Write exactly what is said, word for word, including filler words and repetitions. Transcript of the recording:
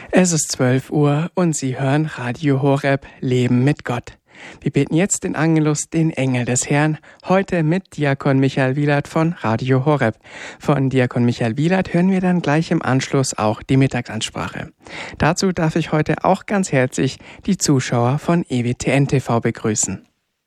Es ist zwölf Uhr und Sie hören Radio Horeb, Leben mit Gott. Wir beten jetzt den Angelus, den Engel des Herrn, heute mit Diakon Michael Wielert von Radio Horeb. Von Diakon Michael Wielert hören wir dann gleich im Anschluss auch die Mittagsansprache. Dazu darf ich heute auch ganz herzlich die Zuschauer von E W T N T V begrüßen.